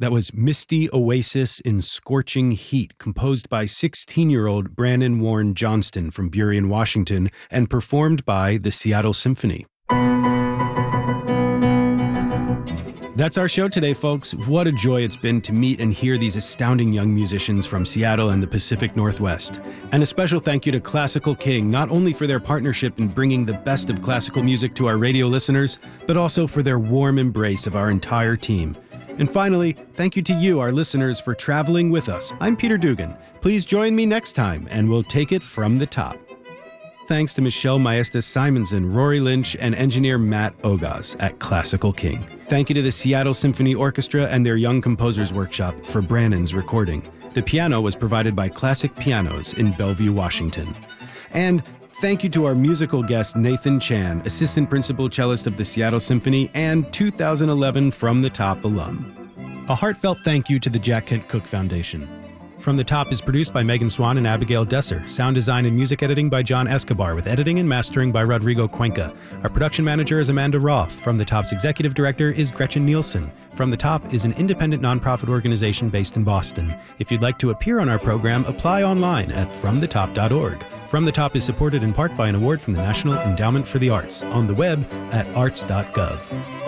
That was Misty Oasis in Scorching Heat, composed by 16-year-old Brannon Warren Johnston from Burien, Washington, and performed by the Seattle Symphony. That's our show today, folks. What a joy it's been to meet and hear these astounding young musicians from Seattle and the Pacific Northwest. And a special thank you to Classical King, not only for their partnership in bringing the best of classical music to our radio listeners, but also for their warm embrace of our entire team. And finally, thank you to you, our listeners, for traveling with us. I'm Peter Dugan. Please join me next time, and we'll take it from the top. Thanks to Michelle Maestas-Simonson, Rory Lynch, and engineer Matt Ogaz at Classical King. Thank you to the Seattle Symphony Orchestra and their Young Composers Workshop for Brannon's recording. The piano was provided by Classic Pianos in Bellevue, Washington. And thank you to our musical guest, Nathan Chan, Assistant Principal Cellist of the Seattle Symphony and 2011 From the Top alum. A heartfelt thank you to the Jack Kent Cooke Foundation. From the Top is produced by Megan Swan and Abigail Desser. Sound design and music editing by John Escobar, with editing and mastering by Rodrigo Cuenca. Our production manager is Amanda Roth. From the Top's executive director is Gretchen Nielsen. From the Top is an independent nonprofit organization based in Boston. If you'd like to appear on our program, apply online at fromthetop.org. From the Top is supported in part by an award from the National Endowment for the Arts, on the web at arts.gov.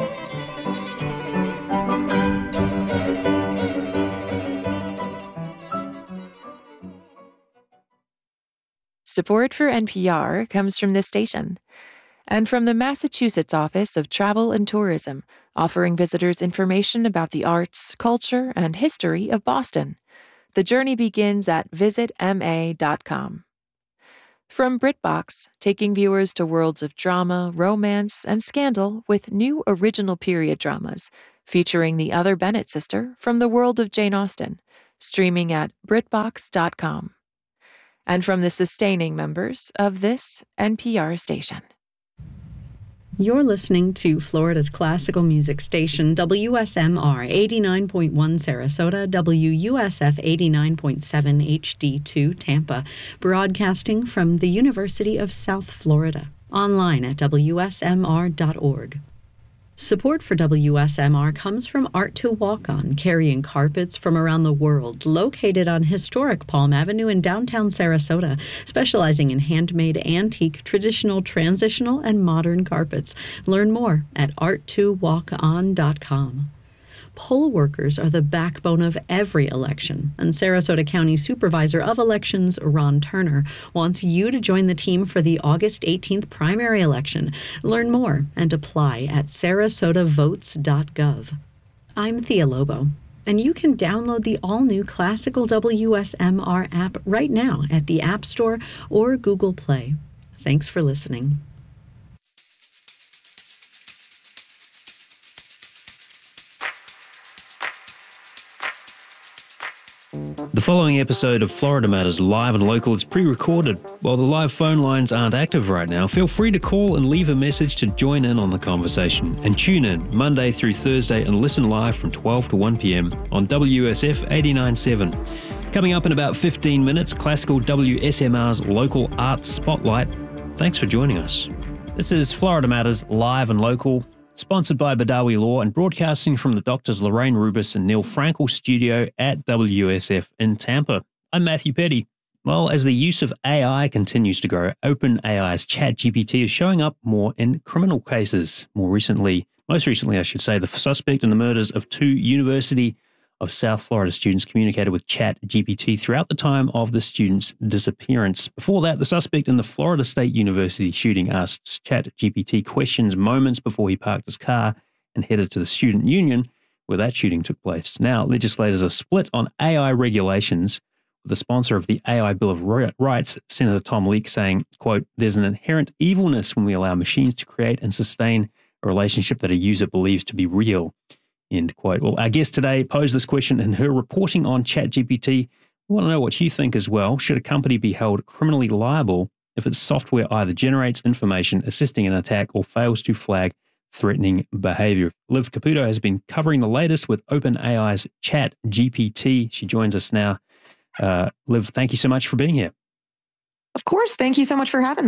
Support for NPR comes from this station and from the Massachusetts Office of Travel and Tourism, offering visitors information about the arts, culture, and history of Boston. The journey begins at visitma.com. From BritBox, taking viewers to worlds of drama, romance, and scandal with new original period dramas, featuring the other Bennett sister from the world of Jane Austen, streaming at BritBox.com. And from the sustaining members of this NPR station. You're listening to Florida's classical music station, WSMR 89.1 Sarasota, WUSF 89.7 HD2 Tampa, broadcasting from the University of South Florida, online at WSMR.org. Support for WSMR comes from Art to Walk On, carrying carpets from around the world, located on historic Palm Avenue in downtown Sarasota, specializing in handmade, antique, traditional, transitional, and modern carpets. Learn more at art2walkon.com. Poll workers are the backbone of every election, and Sarasota County Supervisor of Elections, Ron Turner, wants you to join the team for the August 18th primary election. Learn more and apply at sarasotavotes.gov. I'm Thea Lobo, and you can download the all-new Classical WSMR app right now at the App Store or Google Play. Thanks for listening. The following episode of Florida Matters Live and Local is pre-recorded. While the live phone lines aren't active right now, feel free to call and leave a message to join in on the conversation. And tune in Monday through Thursday and listen live from 12 to 1 p.m. on WSF 89.7. Coming up in about 15 minutes, Classical WSMR's Local Arts Spotlight. Thanks for joining us. This is Florida Matters Live and Local, sponsored by Badawi Law and broadcasting from the Doctors Lorraine Rubis and Neil Frankel studio at WSF in Tampa. I'm Matthew Petty. Well, as the use of AI continues to grow, OpenAI's ChatGPT is showing up more in criminal cases. Most recently, I should say, the suspect in the murders of two University of South Florida students communicated with ChatGPT throughout the time of the students' disappearance. Before that, the suspect in the Florida State University shooting asked ChatGPT questions moments before he parked his car and headed to the student union where that shooting took place. Now, legislators are split on AI regulations, with the sponsor of the AI Bill of Rights, Senator Tom Leek, saying, quote, "There's an inherent evilness when we allow machines to create and sustain a relationship that a user believes to be real." End quote. Well, our guest today posed this question in her reporting on ChatGPT. We want to know what you think as well. Should a company be held criminally liable if its software either generates information assisting an attack or fails to flag threatening behavior? Liv Caputo has been covering the latest with OpenAI's ChatGPT. She joins us now. Liv, thank you so much for being here. Of course. Thank you so much for having me.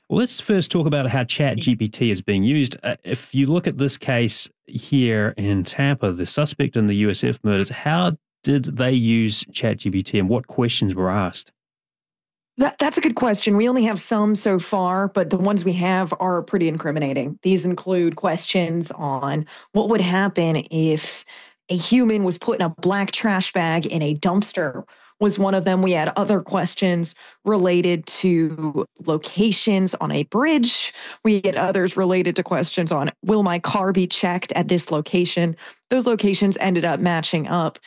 Well, let's first talk about how ChatGPT is being used. If you look at this case here in Tampa, the suspect in the USF murders, how did they use ChatGPT and what questions were asked? That's a good question. We only have some so far, but the ones we have are pretty incriminating. These include questions on what would happen if a human was put in a black trash bag in a dumpster was one of them. We had other questions related to locations on a bridge. We had others related to questions on, will my car be checked at this location? Those locations ended up matching up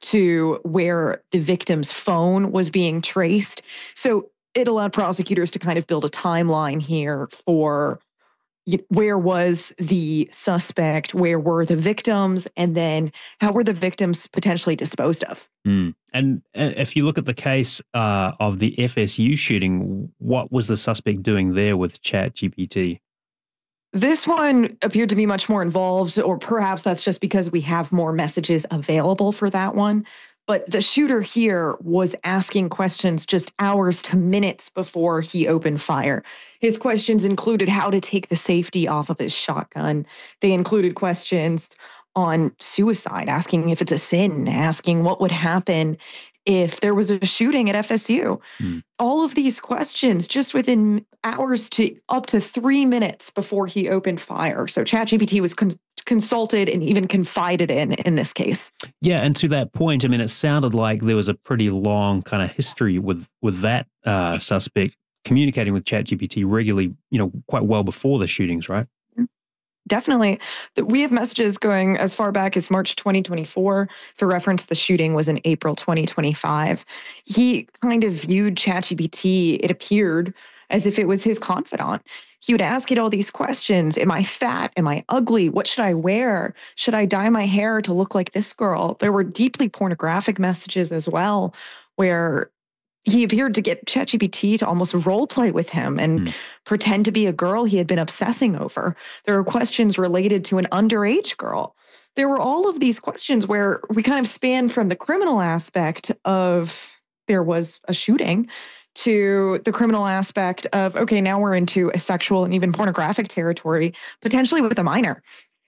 to where the victim's phone was being traced. So it allowed prosecutors to kind of build a timeline here for where was the suspect, where were the victims, and then how were the victims potentially disposed of. And if you look at the case of the FSU shooting, what was the suspect doing there with ChatGPT? This one appeared to be much more involved, or perhaps that's just because we have more messages available for that one. But the shooter here was asking questions just hours to minutes before he opened fire. His questions included how to take the safety off of his shotgun. They included questions on suicide, asking if it's a sin, asking what would happen if there was a shooting at FSU. All of these questions just within hours to up to 3 minutes before he opened fire. So ChatGPT was consulted and even confided in this case. Yeah, and to that point, I mean, it sounded like there was a pretty long kind of history with that suspect communicating with ChatGPT regularly, quite well before the shootings, right? Definitely. We have messages going as far back as March 2024. For reference, the shooting was in April 2025. He kind of viewed ChatGPT, it appeared, as if it was his confidant. He would ask it all these questions. Am I fat? Am I ugly? What should I wear? Should I dye my hair to look like this girl? There were deeply pornographic messages as well, where he appeared to get ChatGPT to almost role play with him and pretend to be a girl he had been obsessing over. There were questions related to an underage girl. There were all of these questions where we kind of span from the criminal aspect of there was a shooting to the criminal aspect of, okay, now we're into a sexual and even pornographic territory, potentially with a minor.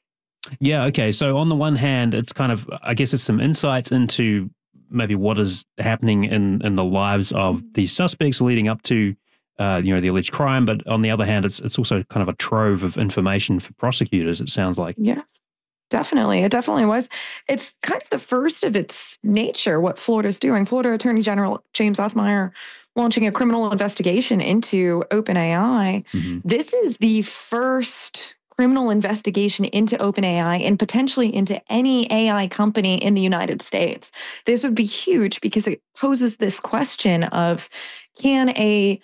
Yeah, okay. So on the one hand, it's kind of, I guess it's some insights into maybe what is happening in the lives of these suspects leading up to, the alleged crime. But on the other hand, it's also kind of a trove of information for prosecutors, it sounds like. Yes, definitely. It definitely was. It's kind of the first of its nature, what Florida's doing. Florida Attorney General James Othmeyer launching a criminal investigation into OpenAI. This is the first criminal investigation into OpenAI and potentially into any AI company in the United States. This would be huge because it poses this question of, can a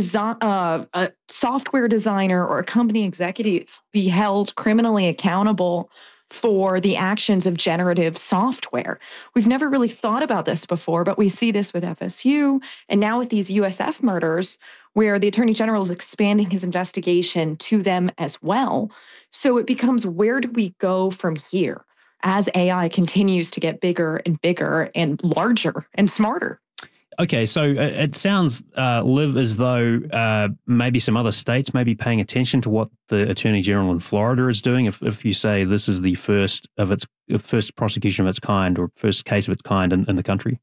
software designer or a company executive be held criminally accountable for the actions of generative software? We've never really thought about this before, but we see this with FSU and now with these USF murders, where the Attorney General is expanding his investigation to them as well. So it becomes, where do we go from here as AI continues to get bigger and larger and smarter? Okay, so it sounds, Liv, as though maybe some other states may be paying attention to what the Attorney General in Florida is doing. If you say this is the first prosecution of its kind or first case of its kind in the country.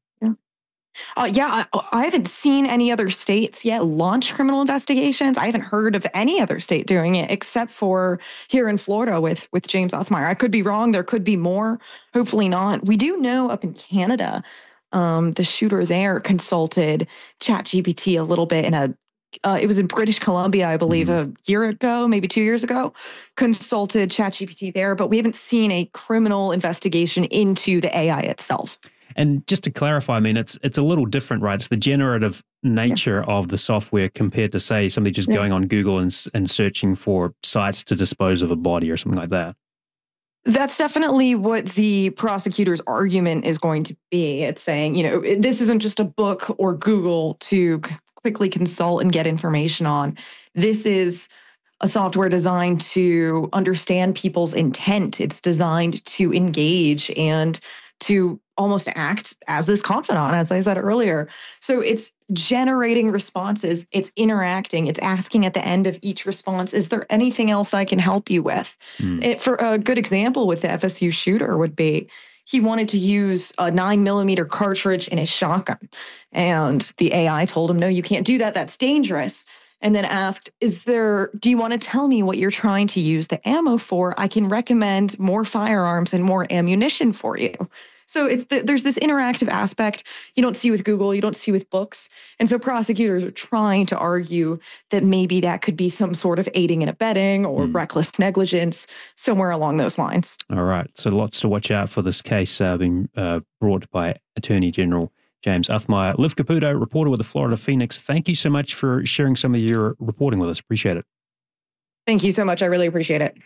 I haven't seen any other states yet launch criminal investigations. I haven't heard of any other state doing it except for here in Florida with James Othmeyer. I could be wrong. There could be more. Hopefully not. We do know up in Canada, the shooter there consulted ChatGPT a little bit it was in British Columbia, I believe, a year ago, maybe 2 years ago, consulted ChatGPT there, but we haven't seen a criminal investigation into the AI itself. And just to clarify, I mean, it's a little different, right? It's the generative nature of the software compared to, say, somebody just going on Google and searching for sites to dispose of a body or something like that. That's definitely what the prosecutor's argument is going to be. It's saying, this isn't just a book or Google to quickly consult and get information on. This is a software designed to understand people's intent. It's designed to engage and to almost act as this confidant, as I said earlier. So it's generating responses, it's interacting, it's asking at the end of each response, is there anything else I can help you with? For a good example with the FSU shooter would be, he wanted to use a 9mm cartridge in his shotgun. And the AI told him, no, you can't do that. That's dangerous. And then asked, do you want to tell me what you're trying to use the ammo for? I can recommend more firearms and more ammunition for you. So there's this interactive aspect you don't see with Google, you don't see with books. And so prosecutors are trying to argue that maybe that could be some sort of aiding and abetting or reckless negligence, somewhere along those lines. All right. So lots to watch out for this case being brought by Attorney General James Uthmeier. Liv Caputo, reporter with the Florida Phoenix, thank you so much for sharing some of your reporting with us. Appreciate it. Thank you so much. I really appreciate it.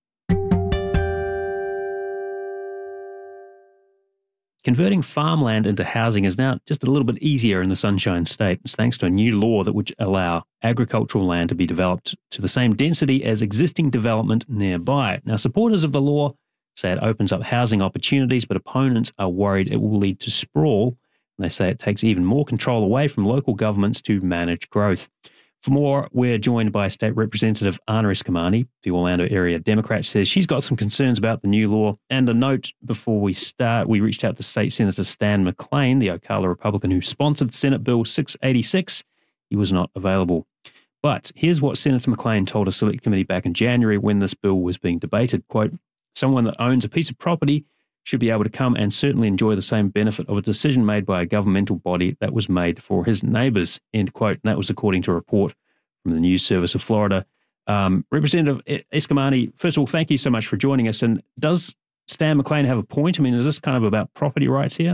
Converting farmland into housing is now just a little bit easier in the Sunshine State. It's thanks to a new law that would allow agricultural land to be developed to the same density as existing development nearby. Now, supporters of the law say it opens up housing opportunities, but opponents are worried it will lead to sprawl. And they say it takes even more control away from local governments to manage growth. For more, we're joined by State Representative Ana Eskamani. The Orlando area Democrat says she's got some concerns about the new law. And a note before we start, we reached out to State Senator Stan McClain, the Ocala Republican who sponsored Senate Bill 686. He was not available. But here's what Senator McClain told a select committee back in January when this bill was being debated. Quote, someone that owns a piece of property should be able to come and certainly enjoy the same benefit of a decision made by a governmental body that was made for his neighbours, end quote. And that was according to a report from the News Service of Florida. Representative Eskamani, first of all, thank you so much for joining us. And does Stan McClain have a point? I mean, is this kind of about property rights here?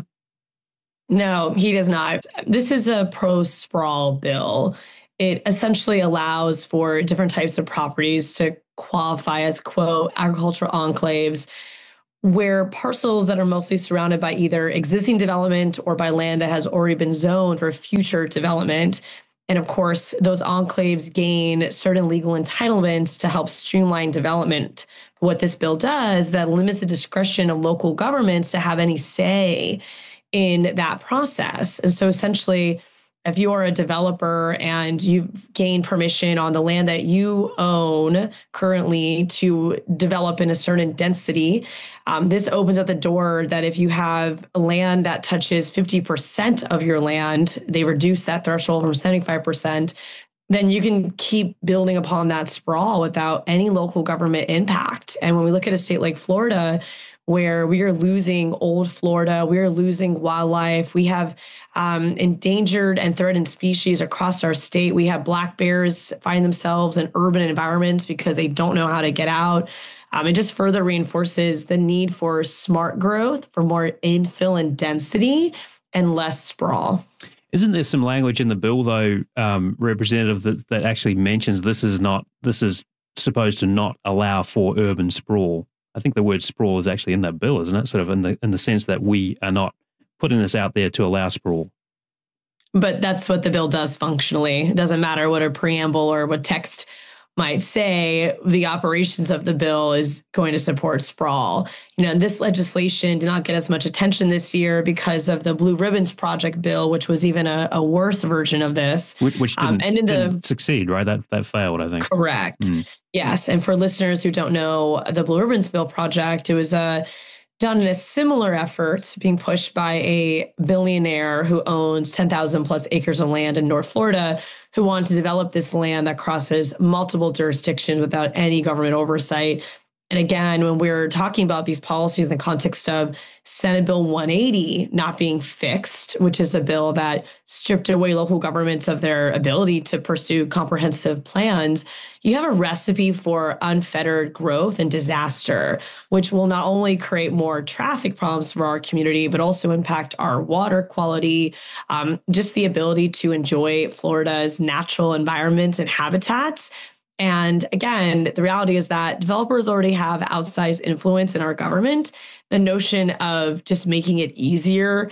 No, he does not. This is a pro-sprawl bill. It essentially allows for different types of properties to qualify as, quote, agricultural enclaves, where parcels that are mostly surrounded by either existing development or by land that has already been zoned for future development. And of course, those enclaves gain certain legal entitlements to help streamline development. What this bill does, that limits the discretion of local governments to have any say in that process. And so essentially, if you are a developer and you've gained permission on the land that you own currently to develop in a certain density, this opens up the door that if you have land that touches 50% of your land, they reduce that threshold from 75%, then you can keep building upon that sprawl without any local government impact. And when we look at a state like Florida, where we are losing old Florida, we are losing wildlife. We have endangered and threatened species across our state. We have black bears find themselves in urban environments because they don't know how to get out. It just further reinforces the need for smart growth, for more infill and density, and less sprawl. Isn't there some language in the bill, though, Representative, that actually mentions this is supposed to not allow for urban sprawl? I think the word sprawl is actually in that bill, isn't it? Sort of in the sense that we are not putting this out there to allow sprawl. But that's what the bill does functionally. It doesn't matter what a preamble or what text might say, the operations of the bill is going to support sprawl. This legislation did not get as much attention this year because of the Blue Ribbons Project bill, which was even a worse version of this. Which didn't succeed, right? That failed, I think. Correct. Yes. And for listeners who don't know, the Blue Ribbons Bill project, it was done in a similar effort being pushed by a billionaire who owns 10,000 plus acres of land in North Florida, who wanted to develop this land that crosses multiple jurisdictions without any government oversight. And again, when we're talking about these policies in the context of Senate Bill 180 not being fixed, which is a bill that stripped away local governments of their ability to pursue comprehensive plans, you have a recipe for unfettered growth and disaster, which will not only create more traffic problems for our community, but also impact our water quality, just the ability to enjoy Florida's natural environments and habitats. And again, the reality is that developers already have outsized influence in our government. The notion of just making it easier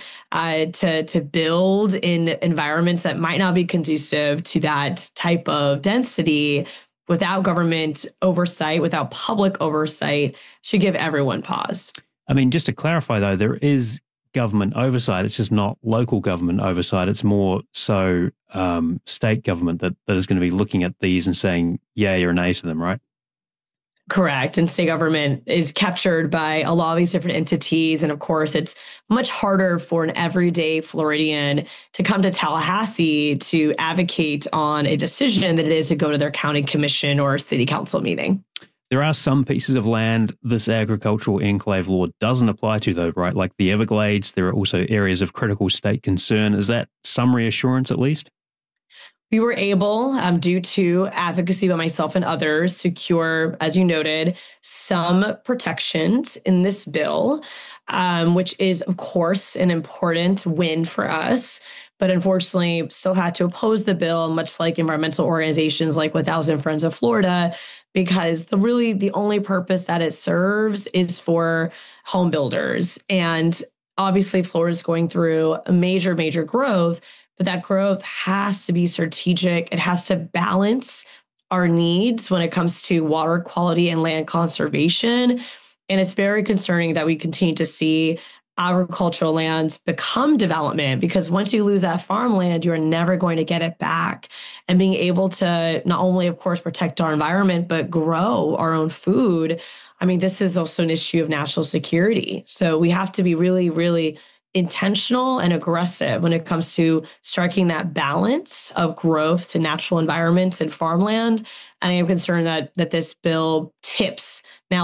to build in environments that might not be conducive to that type of density without government oversight, without public oversight, should give everyone pause. I mean, just to clarify, though, there is government oversight. It's just not local government oversight. It's more so state government that is going to be looking at these and saying yay or nay to them, right? Correct. And state government is captured by a lot of these different entities. And of course, it's much harder for an everyday Floridian to come to Tallahassee to advocate on a decision than it is to go to their county commission or city council meeting. There are some pieces of land this agricultural enclave law doesn't apply to, though, right? Like the Everglades, there are also areas of critical state concern. Is that some reassurance, at least? We were able, due to advocacy by myself and others, secure, as you noted, some protections in this bill, which is, of course, an important win for us. But unfortunately, still had to oppose the bill, much like environmental organizations like 1,000 Friends of Florida, because the only purpose that it serves is for home builders. And obviously, Florida is going through a major, major growth. But that growth has to be strategic. It has to balance our needs when it comes to water quality and land conservation. And it's very concerning that we continue to see agricultural lands become development, because once you lose that farmland, you're never going to get it back. And being able to not only, of course, protect our environment, but grow our own food. I mean, this is also an issue of national security. So we have to be really, really intentional and aggressive when it comes to striking that balance of growth to natural environments and farmland. And I am concerned that this bill tips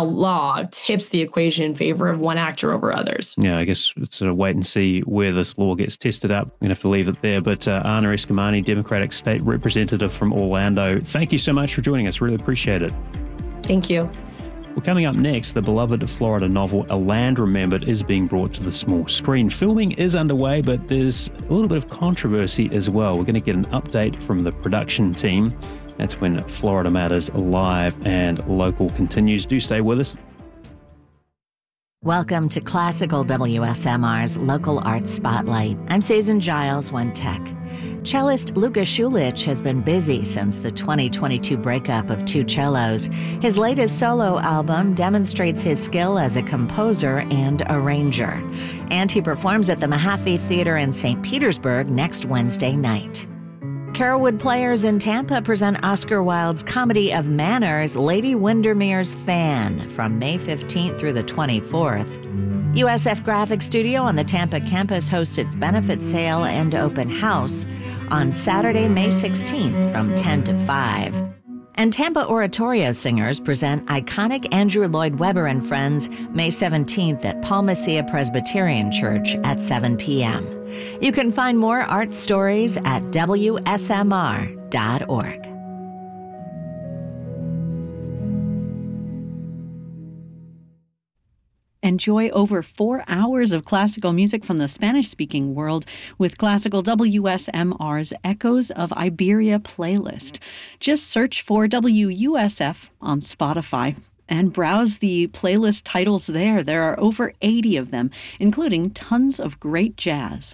the equation in favor of one actor over others. Yeah, I guess it's sort of wait and see where this law gets tested up. We're going to have to leave it there. But Ana Eskamani, Democratic State Representative from Orlando, thank you so much for joining us. Really appreciate it. Thank you. Well, coming up next, the beloved Florida novel A Land Remembered is being brought to the small screen. Filming is underway, but there's a little bit of controversy as well. We're going to get an update from the production team. That's when Florida Matters Live and Local continues. Do stay with us. Welcome to Classical WSMR's Local Arts Spotlight. I'm Susan Giles, One Tech. Cellist Luka Schulich has been busy since the 2022 breakup of two cellos. His latest solo album demonstrates his skill as a composer and arranger. And he performs at the Mahaffey Theater in St. Petersburg next Wednesday night. Carolwood Players in Tampa present Oscar Wilde's comedy of manners, Lady Windermere's Fan, from May 15th through the 24th. USF Graphic Studio on the Tampa campus hosts its benefit sale and open house on Saturday, May 16th from 10 to 5. And Tampa Oratorio Singers present iconic Andrew Lloyd Webber and Friends May 17th at Palmacia Presbyterian Church at 7 p.m. You can find more art stories at WSMR.org. Enjoy over 4 hours of classical music from the Spanish-speaking world with classical WSMR's Echoes of Iberia playlist. Just search for WUSF on Spotify and browse the playlist titles there. There are over 80 of them, including tons of great jazz.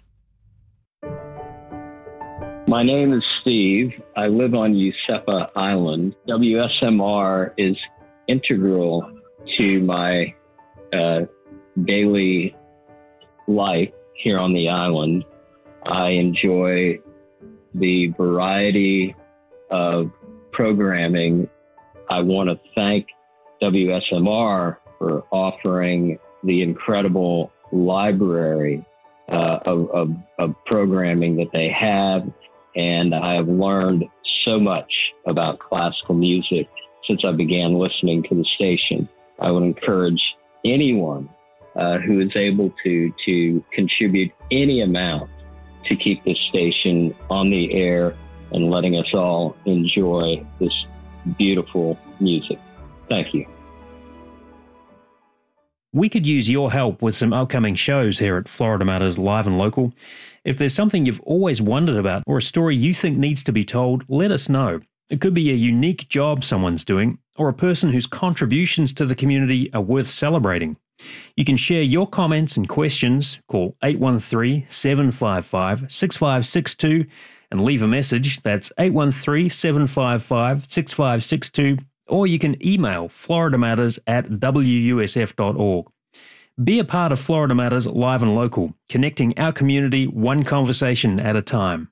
My name is Steve. I live on Usepa Island. WSMR is integral to my daily life here on the island. I enjoy the variety of programming. I want to thank WSMR for offering the incredible library of programming that they have. And I have learned so much about classical music since I began listening to the station. I would encourage anyone who is able to contribute any amount to keep this station on the air and letting us all enjoy this beautiful music. Thank you. We could use your help with some upcoming shows here at Florida Matters Live and Local. If there's something you've always wondered about or a story you think needs to be told, let us know. It could be a unique job someone's doing or a person whose contributions to the community are worth celebrating. You can share your comments and questions. Call 813-755-6562 and leave a message. That's 813-755-6562. Or you can email floridamatters@wusf.org. Be a part of Florida Matters Live and Local, connecting our community one conversation at a time.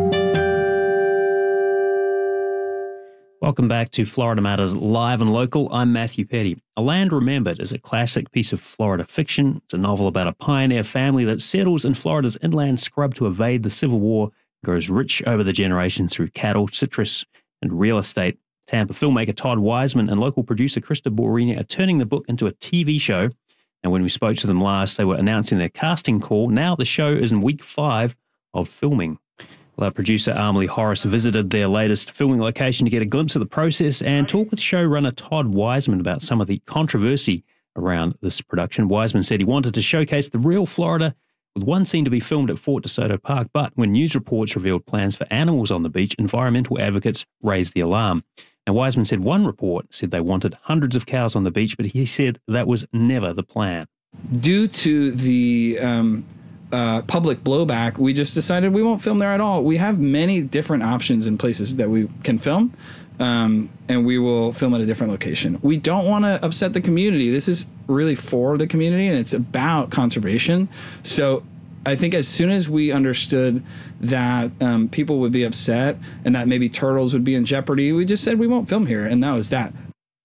Welcome back to Florida Matters Live and Local. I'm Matthew Petty. A Land Remembered is a classic piece of Florida fiction. It's a novel about a pioneer family that settles in Florida's inland scrub to evade the Civil War, grows rich over the generations through cattle, citrus, and real estate. Tampa filmmaker Todd Wiseman and local producer Krista Borini are turning the book into a TV show. And when we spoke to them last, they were announcing their casting call. Now the show is in week 5 of filming. Well, our producer Amelie Horace visited their latest filming location to get a glimpse of the process and talk with showrunner Todd Wiseman about some of the controversy around this production. Wiseman said he wanted to showcase the real Florida, with one scene to be filmed at Fort DeSoto Park, but when news reports revealed plans for animals on the beach, environmental advocates raised the alarm. And Wiseman said one report said they wanted hundreds of cows on the beach, but he said that was never the plan. Due to the public blowback, we just decided we won't film there at all. We have many different options and places that we can film, and we will film at a different location. We don't want to upset the community. This is really for the community, and it's about conservation. So I think as soon as we understood that people would be upset and that maybe turtles would be in jeopardy, we just said we won't film here, and that was that.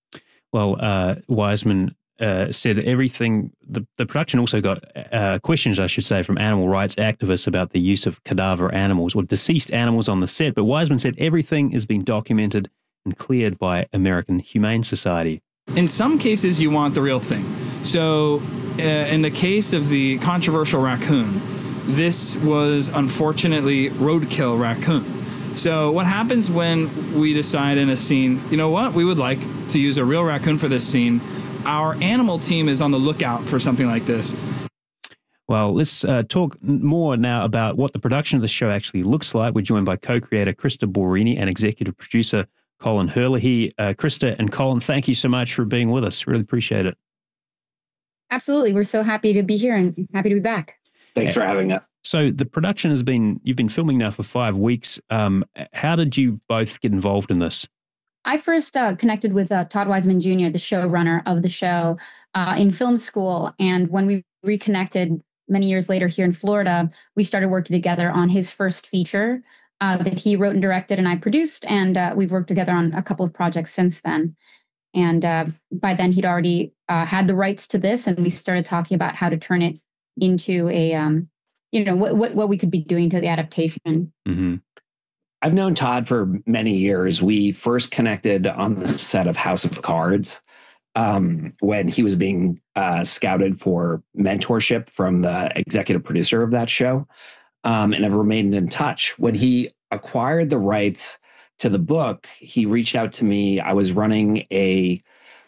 Well, Wiseman said everything. The production also got questions, I should say, from animal rights activists about the use of cadaver animals or deceased animals on the set. But Wiseman said everything is being documented and cleared by American Humane Society. In some cases, you want the real thing. So in the case of the controversial raccoon, this was unfortunately roadkill raccoon. So what happens when we decide in a scene, you know what, we would like to use a real raccoon for this scene? Our animal team is on the lookout for something like this. Well, let's talk more now about what the production of the show actually looks like. We're joined by co-creator Krista Borini and executive producer Colin Herlihy. Krista and Colin, thank you so much for being with us. Really appreciate it. Absolutely. We're so happy to be here and happy to be back. Thanks for having us. So the production you've been filming now for 5 weeks. How did you both get involved in this? I first connected with Todd Wiseman Jr., the showrunner of the show, in film school. And when we reconnected many years later here in Florida, we started working together on his first feature that he wrote and directed and I produced. And we've worked together on a couple of projects since then. And by then he'd already had the rights to this, and we started talking about how to turn it into a, what we could be doing to the adaptation. Mm-hmm. I've known Todd for many years. We first connected on the set of House of Cards when he was being scouted for mentorship from the executive producer of that show, and have remained in touch. When he acquired the rights to the book, he reached out to me. I was running a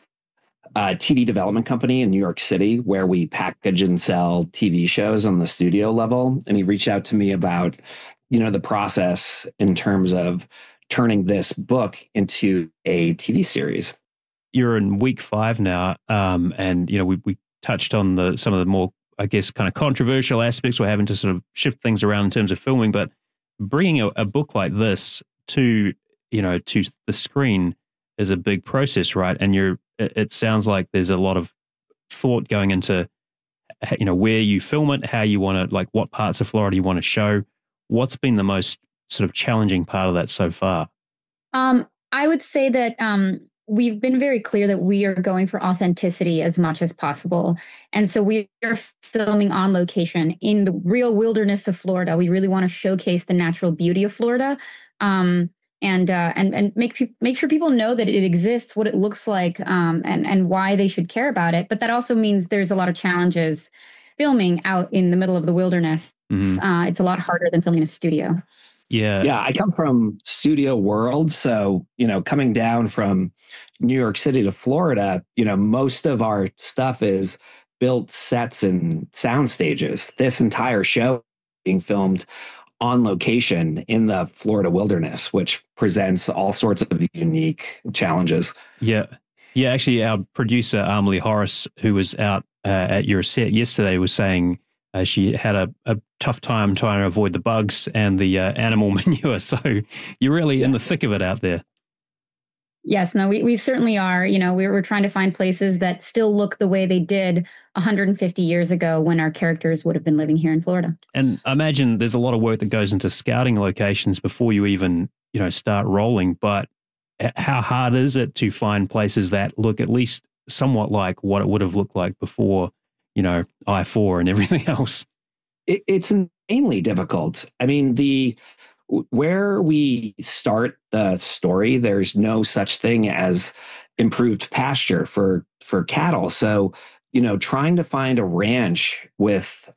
TV development company in New York City where we package and sell TV shows on the studio level. And he reached out to me about, the process in terms of turning this book into a TV series. You're in week 5 now. And, we touched on some of the more, I guess, kind of controversial aspects. We're having to sort of shift things around in terms of filming, but bringing a book like this to the screen is a big process, right? And it sounds like there's a lot of thought going into, where you film it, how you want to, like what parts of Florida you want to show. What's been the most sort of challenging part of that so far? I would say that we've been very clear that we are going for authenticity as much as possible. And so we are filming on location in the real wilderness of Florida. We really want to showcase the natural beauty of Florida. And make sure people know that it exists, what it looks like, and why they should care about it. But that also means there's a lot of challenges filming out in the middle of the wilderness. Mm-hmm. It's a lot harder than filming in a studio. Yeah. I come from studio world. So, coming down from New York City to Florida, most of our stuff is built sets and sound stages. This entire show being filmed on location in the Florida wilderness, which presents all sorts of unique challenges. Yeah. Actually, our producer, Amelie Horace, who was out at your set yesterday, was saying she had a tough time trying to avoid the bugs and the animal manure. So you're really in the thick of it out there. Yes, no, we certainly are. We're trying to find places that still look the way they did 150 years ago when our characters would have been living here in Florida. And I imagine there's a lot of work that goes into scouting locations before you even, start rolling. But how hard is it to find places that look at least somewhat like what it would have looked like before, I-4 and everything else? It's insanely difficult. I mean, where we start the story, there's no such thing as improved pasture for cattle. So, trying to find a ranch with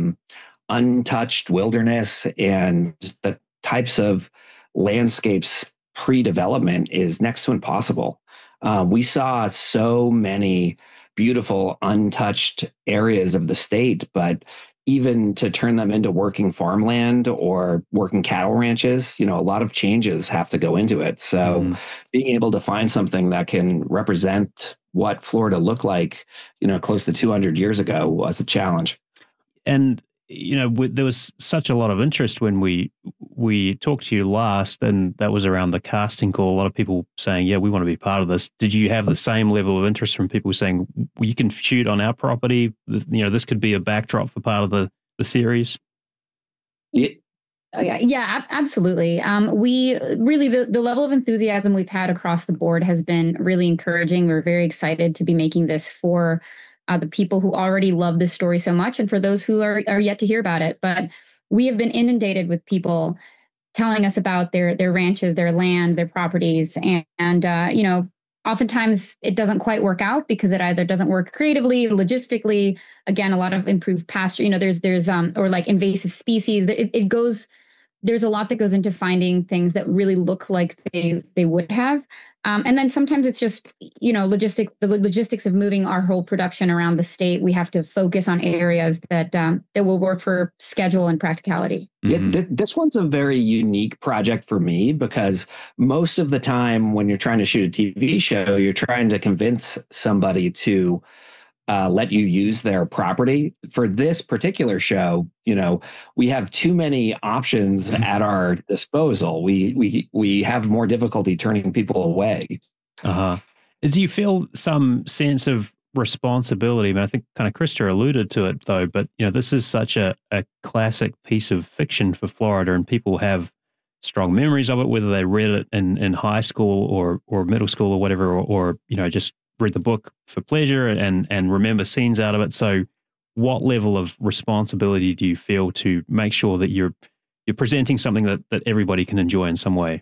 untouched wilderness and the types of landscapes pre-development is next to impossible. We saw so many beautiful untouched areas of the state, but even to turn them into working farmland or working cattle ranches, a lot of changes have to go into it. So being able to find something that can represent what Florida looked like, close to 200 years ago was a challenge. And, there was such a lot of interest when we talked to you last, and that was around the casting call. A lot of people saying, yeah, we want to be part of this. Did you have the same level of interest from people saying, well, you can shoot on our property? This could be a backdrop for part of the series? Yeah. Oh, yeah, absolutely. We really, the level of enthusiasm we've had across the board has been really encouraging. We're very excited to be making this for the people who already love this story so much, and for those who are yet to hear about it. But we have been inundated with people telling us about their ranches, their land, their properties, and oftentimes it doesn't quite work out because it either doesn't work creatively, logistically. Again, a lot of improved pasture. There's or like invasive species. It goes. There's a lot that goes into finding things that really look like they would have. And then sometimes it's just, the logistics of moving our whole production around the state. We have to focus on areas that will work for schedule and practicality. Yeah, this one's a very unique project for me because most of the time when you're trying to shoot a TV show, you're trying to convince somebody to let you use their property. For this particular show, we have too many options at our disposal. We have more difficulty turning people away. Do you feel some sense of responsibility? I mean, I think kind of Krista alluded to it though, but this is such a classic piece of fiction for Florida, and people have strong memories of it, whether they read it in high school or middle school or whatever, or just read the book for pleasure and remember scenes out of it. So what level of responsibility do you feel to make sure that you're presenting something that everybody can enjoy in some way?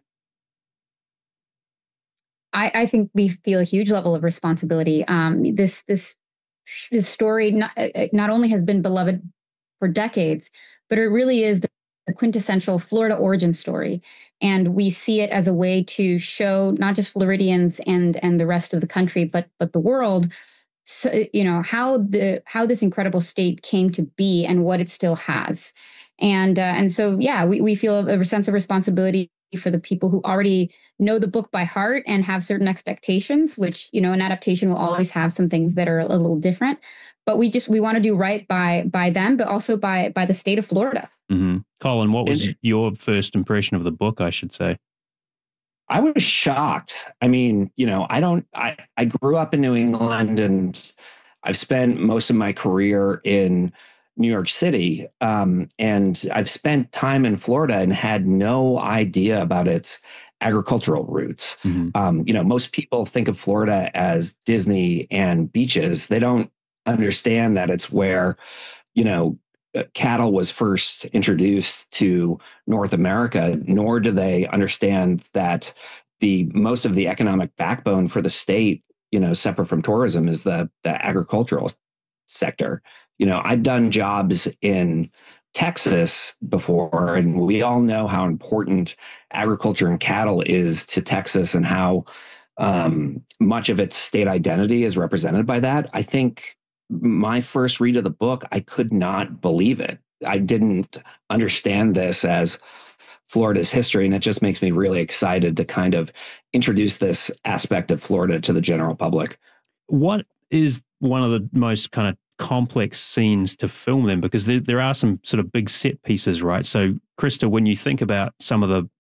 I think we feel a huge level of responsibility. This story not only has been beloved for decades, but it really is the quintessential Florida origin story. And we see it as a way to show not just Floridians and the rest of the country, but the world, so, how this incredible state came to be and what it still has. And so, yeah, we feel a sense of responsibility for the people who already know the book by heart and have certain expectations, which, an adaptation will always have some things that are a little different. But we want to do right by them, but also by the state of Florida. Mm-hmm. Colin, what was your first impression of the book, I should say? I was shocked. I mean, I grew up in New England and I've spent most of my career in New York City. And I've spent time in Florida and had no idea about its agricultural roots. Mm-hmm. Most people think of Florida as Disney and beaches. They don't understand that it's where, cattle was first introduced to North America, nor do they understand that most of the economic backbone for the state, separate from tourism, is the agricultural sector. I've done jobs in Texas before, and we all know how important agriculture and cattle is to Texas and how much of its state identity is represented by that. I think my first read of the book, I could not believe it. I didn't understand this as Florida's history, and it just makes me really excited to kind of introduce this aspect of Florida to the general public. What is one of the most kind of complex scenes to film then? Because there are some sort of big set pieces, right? So, Krista, when you think about some of the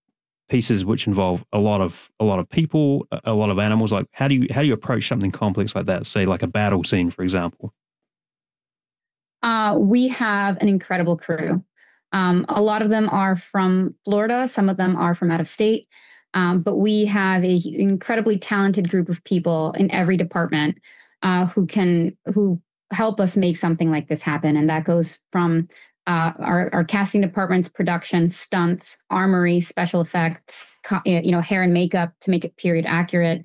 pieces which involve a lot of people, a lot of animals. Like, how do you approach something complex like that? Say, like a battle scene, for example. We have an incredible crew. A lot of them are from Florida. Some of them are from out of state. But we have an incredibly talented group of people in every department who help us make something like this happen. And that goes from our casting departments, production, stunts, armory, special effects, hair and makeup to make it period accurate.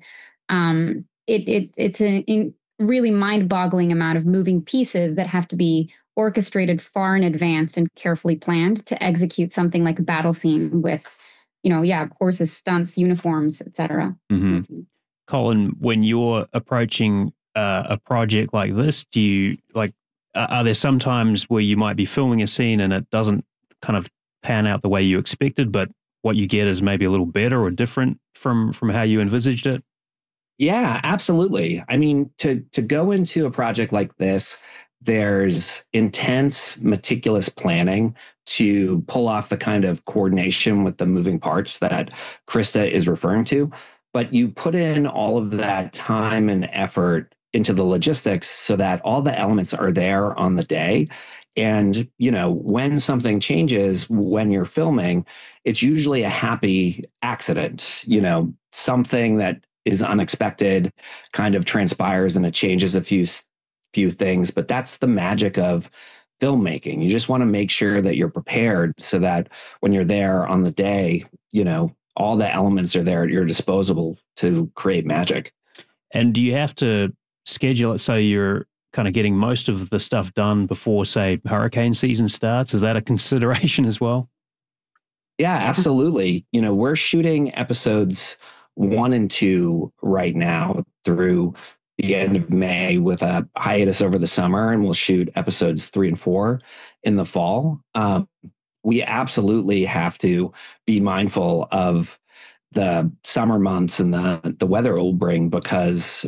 It's a really mind-boggling amount of moving pieces that have to be orchestrated far in advance and carefully planned to execute something like a battle scene with, horses, stunts, uniforms, etc. Mm-hmm. Colin, when you're approaching a project like this, do you are there some times where you might be filming a scene and it doesn't kind of pan out the way you expected, but what you get is maybe a little better or different from how you envisaged it? Yeah, absolutely. I mean, to go into a project like this, there's intense, meticulous planning to pull off the kind of coordination with the moving parts that Krista is referring to. But you put in all of that time and effort into the logistics so that all the elements are there on the day. And, when something changes when you're filming, it's usually a happy accident, something that is unexpected kind of transpires and it changes a few things. But that's the magic of filmmaking. You just want to make sure that you're prepared so that when you're there on the day, all the elements are there at your disposal to create magic. And do you have to schedule it so you're kind of getting most of the stuff done before, say, hurricane season starts? Is that a consideration as well? Yeah, absolutely. We're shooting episodes 1 and 2 right now through the end of May with a hiatus over the summer, and we'll shoot episodes 3 and 4 in the fall. We absolutely have to be mindful of the summer months and the weather it will bring, because,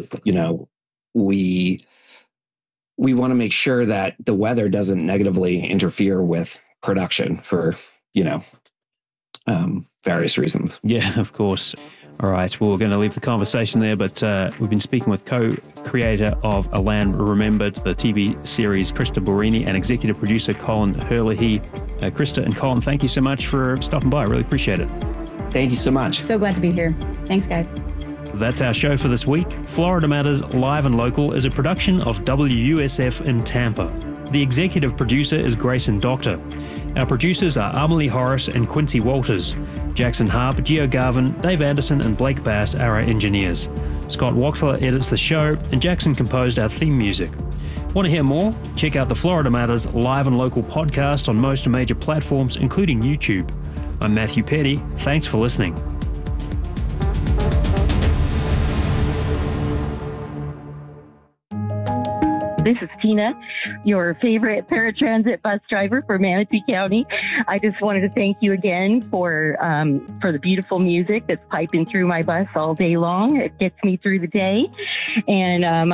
we want to make sure that the weather doesn't negatively interfere with production for, various reasons. Yeah, of course. All right. Well, we're going to leave the conversation there, but we've been speaking with co-creator of A Land Remembered, the TV series, Krista Borini, and executive producer Colin Herlihy. Krista and Colin, thank you so much for stopping by. I really appreciate it. Thank you so much. So glad to be here. Thanks, guys. That's our show for this week. Florida Matters Live and Local is a production of WUSF in Tampa. The executive producer is Grayson Doctor. Our producers are Amelie Horace and Quincy Walters. Jackson Harp, Gio Garvin, Dave Anderson, and Blake Bass are our engineers. Scott Wachtler edits the show, and Jackson composed our theme music. Want to hear more? Check out the Florida Matters Live and Local podcast on most major platforms, including YouTube. I'm Matthew Petty. Thanks for listening. This is Tina, your favorite paratransit bus driver for Manatee County. I just wanted to thank you again for the beautiful music that's piping through my bus all day long. It gets me through the day. And